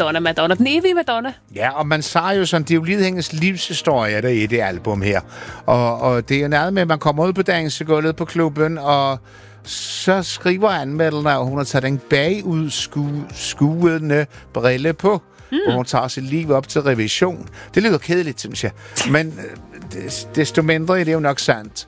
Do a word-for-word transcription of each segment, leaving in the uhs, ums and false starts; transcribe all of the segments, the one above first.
Madonna, Madonna. Den evige Madonna. Ja, og man siger jo sådan, det er jo lige hendes livshistorie, der er i det album her. Og, og det er jo nærmest med, at man kommer ud på dansegulvet på klubben, og så skriver anmelderen, at hun har taget den bagudskuende brille på, mm. og hun tager sit liv op til revision. Det lyder kedeligt, synes jeg. Men desto mindre er det jo nok sandt.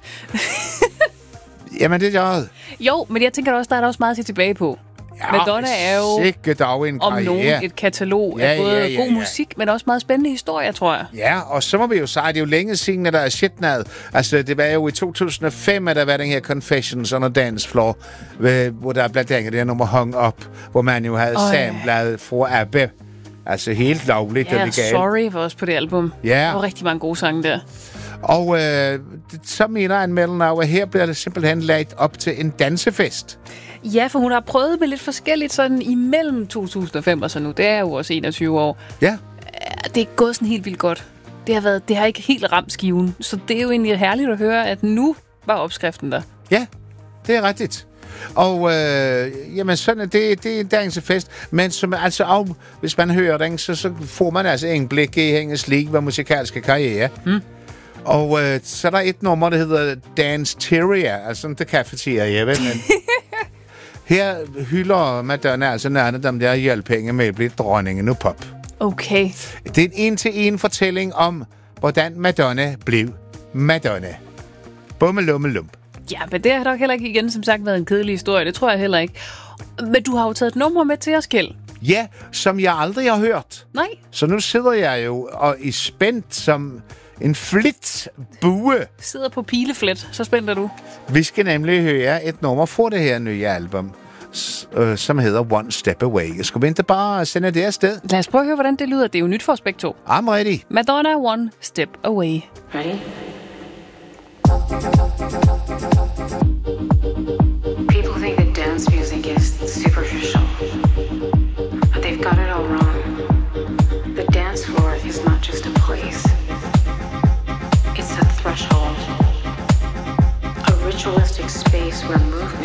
Jamen, det gør det. Jo, men jeg tænker også, der er der også meget at se tilbage på. Ja, Madonna er jo en om nogen et katalog ja, af både ja, ja, god ja. musik, men også meget spændende historier, tror jeg. Ja, og så må vi jo sige, at det er jo længe siden, at der er shitnad. Altså, det var jo i to tusind og fem, at der var den her Confessions on a Dance Floor, hvor der blandt andet det her nummer Hung Up, hvor man jo havde samlet fra ABBA. Altså, helt lovligt. Ja, Sorry var også på det album. Ja. Der var rigtig mange gode sange der. Og øh, så mener anmelderen af, at her bliver det simpelthen lagt op til en dansefest. Ja, for hun har prøvet med lidt forskelligt sådan imellem to tusind og fem og så nu. Det er jo også enogtyve år. Ja. Det er gået sådan helt vildt godt. Det har, været, det har ikke helt ramt skiven. Så det er jo egentlig herligt at høre, at nu var opskriften der. Ja, det er rigtigt. Og øh, jamen sådan er det, det er en dansefest. Men som altså af, hvis man hører den, så, så får man altså en blik i hendes liv og musikalske karriere. Mm. Og øh, så er der et nummer, der hedder Dance-teria, altså det cafeteria, vel? Men her hylder Madonna altså nærmere dem der hjælpenge med at blive dronningen af pop. Okay. Det er en en-til-en fortælling om, hvordan Madonna blev Madonna. Bummelummelump. Ja, men det har nok heller ikke igen, som sagt, været en kedelig historie. Det tror jeg heller ikke. Men du har jo taget et nummer med til os, Kjeld. Ja, som jeg aldrig har hørt. Nej. Så nu sidder jeg jo og er spændt som en flit bue. Sidder på pileflet, så spændt er du. Vi skal nemlig høre et nummer fra det her nye album, øh, som hedder One Step Away. Skal vi ikke bare sende det afsted? Lad os prøve at høre, hvordan det lyder. Det er jo nyt for os begge to. I'm ready. Madonna, One Step Away. Ready? People think that dance music is superficial, but they've got it all wrong. The dance floor is not just a place. It's a threshold, a ritualistic space where movement